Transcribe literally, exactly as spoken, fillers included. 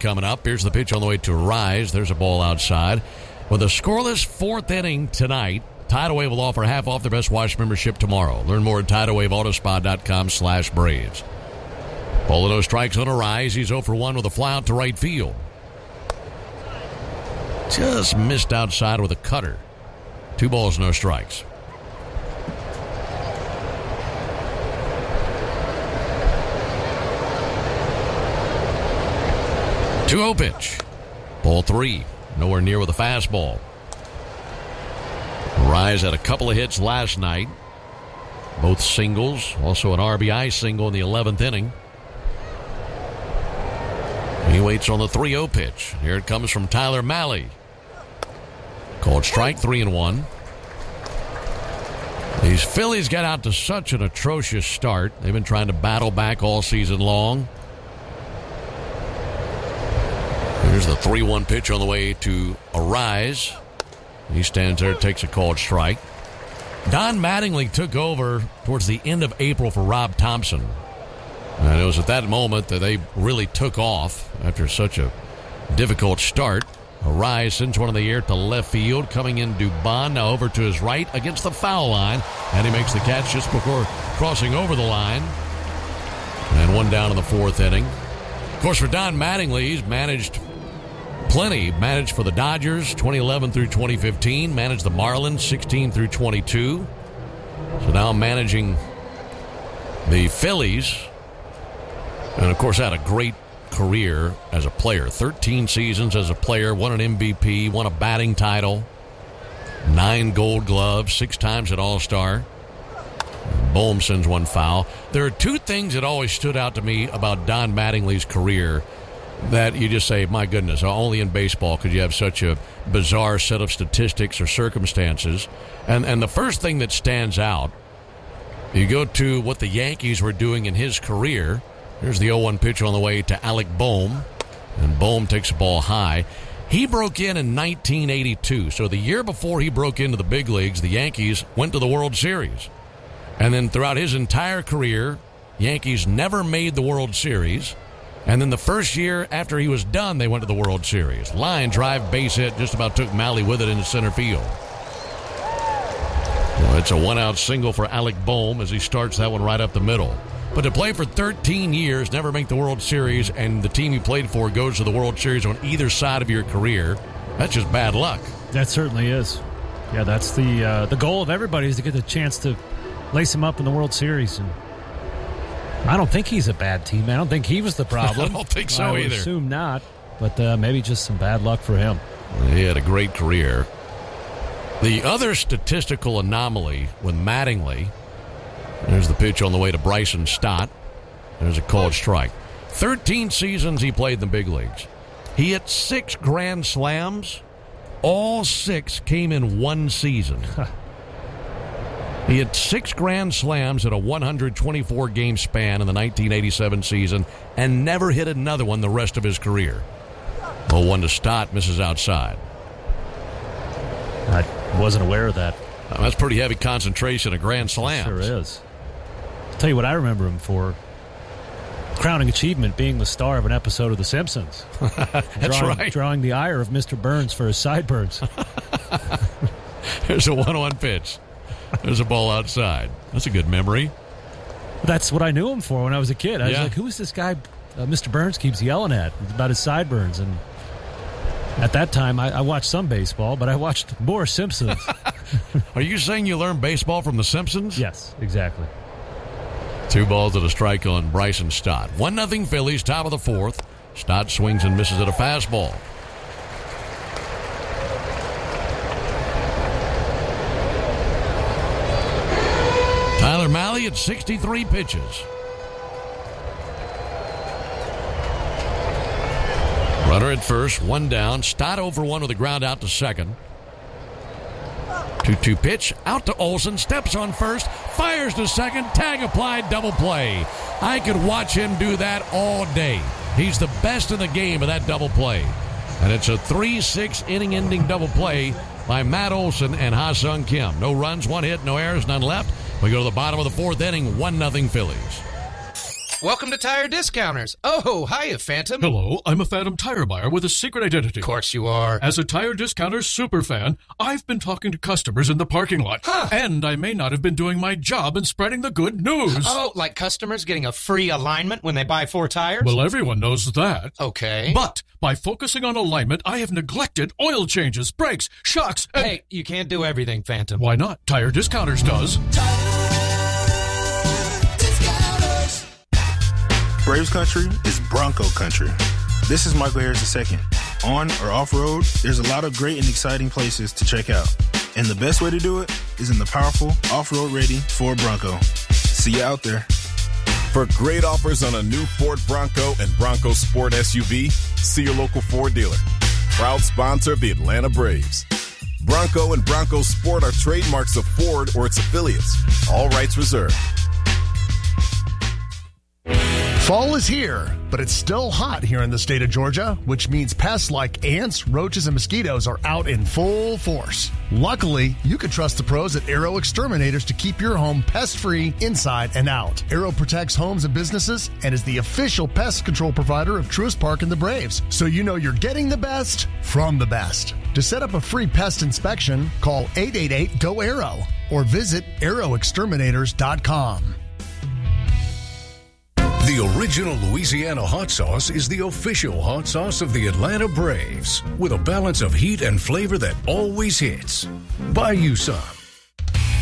coming up. Here's the pitch on the way to Rise. There's a ball outside. With a scoreless fourth inning tonight, Tidal Wave will offer half off their Best Watch membership tomorrow. Learn more at tidal wave autospa dot com slash Braves. Polito strikes on a rise. He's oh for one with a fly out to right field. Just missed outside with a cutter. Two balls, no strikes. two oh pitch. Ball three. Nowhere near with a fastball. Rise had a couple of hits last night. Both singles. Also an R B I single in the eleventh inning. He waits on the three oh pitch. Here it comes from Tyler Mahle. Called strike, three and one. These Phillies got out to such an atrocious start. They've been trying to battle back all season long. Here's the three one pitch on the way to Arise. He stands there, takes a called strike. Don Mattingly took over towards the end of April for Rob Thompson. And it was at that moment that they really took off after such a difficult start. Arise sends one in the air to left field. Coming in Dubon, now over to his right against the foul line. And he makes the catch just before crossing over the line. And one down in the fourth inning. Of course, for Don Mattingly, he's managed plenty. Managed for the Dodgers twenty eleven through twenty fifteen. Managed the Marlins sixteen through twenty-two. So now managing the Phillies. And, of course, had a great career as a player. thirteen seasons as a player. Won an M V P. Won a batting title. Nine Gold Gloves. Six times at All-Star. Bohm sends one foul. There are two things that always stood out to me about Don Mattingly's career that you just say, my goodness, only in baseball could you have such a bizarre set of statistics or circumstances. And, and the first thing that stands out, you go to what the Yankees were doing in his career. Here's the oh one pitch on the way to Alec Bohm. And Bohm takes the ball high. He broke in in nineteen eighty-two. So the year before he broke into the big leagues, the Yankees went to the World Series. And then throughout his entire career, Yankees never made the World Series. And then the first year after he was done, they went to the World Series. Line drive, base hit, just about took Mahle with it into center field. Well, it's a one-out single for Alec Bohm as he starts that one right up the middle. But to play for thirteen years, never make the World Series, and the team you played for goes to the World Series on either side of your career, that's just bad luck. That certainly is. Yeah, that's the uh, the goal of everybody is to get the chance to lace him up in the World Series. And I don't think he's a bad team. I don't think he was the problem. I don't think so I would either. assume not, but uh, maybe just some bad luck for him. He had a great career. The other statistical anomaly with Mattingly, there's the pitch on the way to Bryson Stott. There's a called strike. thirteen seasons he played in the big leagues. He hit six grand slams. All six came in one season. He had six grand slams in a one hundred twenty-four game span in the nineteen eighty-seven season and never hit another one the rest of his career. oh one to Stott, misses outside. I wasn't aware of that. Uh, that's pretty heavy concentration of grand slams. Sure is. I'll tell you what I remember him for. Crowning achievement, being the star of an episode of The Simpsons. That's drawing, right. Drawing the ire of Mister Burns for his sideburns. There's a one one pitch. There's a ball outside. That's a good memory. That's what I knew him for when I was a kid. I yeah. was like, who is this guy uh, Mister Burns keeps yelling at about his sideburns? And at that time, I, I watched some baseball, but I watched more Simpsons. Are you saying you learned baseball from The Simpsons? Yes, exactly. Two balls and a strike on Bryson Stott. One nothing Phillies, top of the fourth. Stott swings and misses at a fastball. Tyler Mahle at sixty-three pitches. Runner at first, one down. Stott over one with a ground out to second. two two pitch, out to Olsen, steps on first, fires to second, tag applied, double play. I could watch him do that all day. He's the best in the game of that double play. And it's a three six inning-ending double play by Matt Olsen and Ha-Sung Kim. No runs, one hit, no errors, none left. We go to the bottom of the fourth inning, one nothing Phillies. Welcome to Tire Discounters. Oh, hiya, Phantom. Hello, I'm a Phantom tire buyer with a secret identity. Of course you are. As a Tire Discounters superfan, I've been talking to customers in the parking lot. Huh. And I may not have been doing my job in spreading the good news. Oh, like customers getting a free alignment when they buy four tires? Well, everyone knows that. Okay. But by focusing on alignment, I have neglected oil changes, brakes, shocks, and... Hey, you can't do everything, Phantom. Why not? Tire Discounters does. Braves country is Bronco country. This is Michael Harris the second. On or off-road, there's a lot of great and exciting places to check out. And the best way to do it is in the powerful, off-road ready Ford Bronco. See you out there. For great offers on a new Ford Bronco and Bronco Sport S U V, see your local Ford dealer. Proud sponsor of the Atlanta Braves. Bronco and Bronco Sport are trademarks of Ford or its affiliates. All rights reserved. Fall is here, but it's still hot here in the state of Georgia, which means pests like ants, roaches, and mosquitoes are out in full force. Luckily, you can trust the pros at Arrow Exterminators to keep your home pest-free inside and out. Arrow protects homes and businesses and is the official pest control provider of Truist Park and the Braves, so you know you're getting the best from the best. To set up a free pest inspection, call eight eight eight, G O, ARROW or visit arrow exterminators dot com. The original Louisiana hot sauce is the official hot sauce of the Atlanta Braves, with a balance of heat and flavor that always hits. Buy you some